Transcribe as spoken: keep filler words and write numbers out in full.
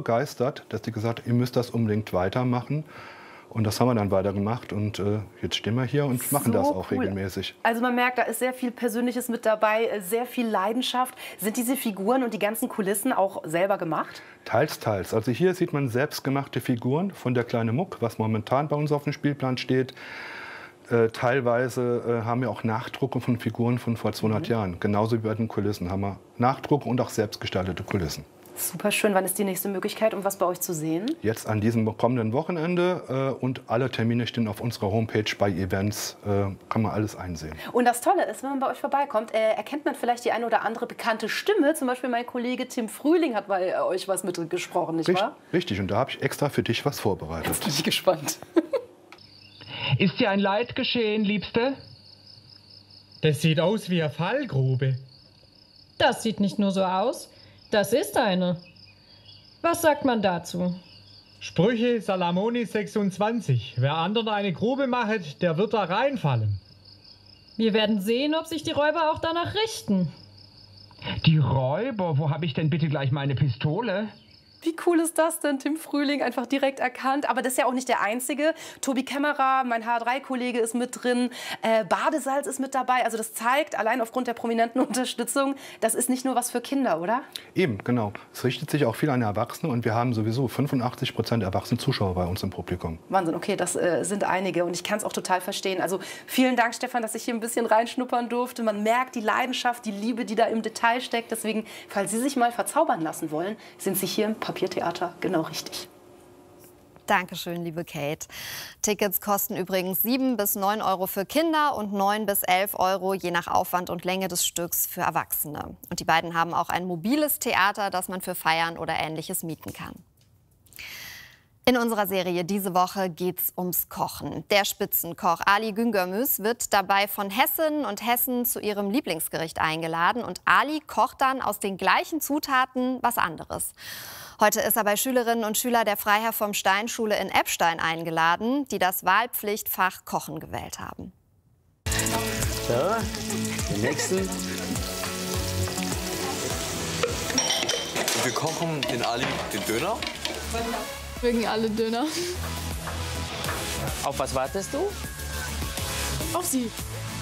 begeistert, dass die gesagt haben, ihr müsst das unbedingt weitermachen. Und das haben wir dann weitergemacht und äh, jetzt stehen wir hier und machen so das auch cool. regelmäßig. Also man merkt, da ist sehr viel Persönliches mit dabei, sehr viel Leidenschaft. Sind diese Figuren und die ganzen Kulissen auch selber gemacht? Teils, teils. Also hier sieht man selbstgemachte Figuren von der kleine Muck, was momentan bei uns auf dem Spielplan steht. Äh, teilweise äh, haben wir auch Nachdrucke von Figuren von vor zweihundert mhm. Jahren. Genauso wie bei den Kulissen haben wir Nachdrucke und auch selbstgestaltete Kulissen. Super schön. Wann ist die nächste Möglichkeit, um was bei euch zu sehen? Jetzt an diesem kommenden Wochenende äh, und alle Termine stehen auf unserer Homepage bei Events, äh, kann man alles einsehen. Und das Tolle ist, wenn man bei euch vorbeikommt, äh, erkennt man vielleicht die eine oder andere bekannte Stimme. Zum Beispiel mein Kollege Tim Frühling hat bei äh, euch was mitgesprochen, nicht Richt, wahr? Richtig, und da habe ich extra für dich was vorbereitet. Jetzt bin ich gespannt. Ist dir ein Leid geschehen, Liebste? Das sieht aus wie eine Fallgrube. Das sieht nicht nur so aus. Das ist eine. Was sagt man dazu? Sprüche Salamoni sechsundzwanzig. Wer anderen eine Grube macht, der wird da reinfallen. Wir werden sehen, ob sich die Räuber auch danach richten. Die Räuber? Wo habe ich denn bitte gleich meine Pistole? Wie cool ist das denn? Tim Frühling einfach direkt erkannt. Aber das ist ja auch nicht der Einzige. Tobi Kämmerer, mein H drei Kollege, ist mit drin. Äh, Badesalz ist mit dabei. Also das zeigt, allein aufgrund der prominenten Unterstützung, das ist nicht nur was für Kinder, oder? Eben, genau. Es richtet sich auch viel an Erwachsene. Und wir haben sowieso fünfundachtzig Prozent erwachsene Zuschauer bei uns im Publikum. Wahnsinn, okay, das äh, sind einige. Und ich kann es auch total verstehen. Also vielen Dank, Stefan, dass ich hier ein bisschen reinschnuppern durfte. Man merkt die Leidenschaft, die Liebe, die da im Detail steckt. Deswegen, falls Sie sich mal verzaubern lassen wollen, sind Sie hier im Papiertheater genau richtig. Dankeschön, liebe Kate. Tickets kosten übrigens sieben bis neun Euro für Kinder und neun bis elf Euro je nach Aufwand und Länge des Stücks für Erwachsene. Und die beiden haben auch ein mobiles Theater, das man für Feiern oder Ähnliches mieten kann. In unserer Serie diese Woche geht's ums Kochen. Der Spitzenkoch Ali Güngörmüs wird dabei von Hessinnen und Hessen zu ihrem Lieblingsgericht eingeladen. Und Ali kocht dann aus den gleichen Zutaten was anderes. Heute ist er bei Schülerinnen und Schülern der Freiherr vom Stein-Schule in Eppstein eingeladen, die das Wahlpflichtfach Kochen gewählt haben. So, den nächsten. Und wir kochen den Ali den Döner. Mögen alle Döner. Auf was wartest du? Auf Sie.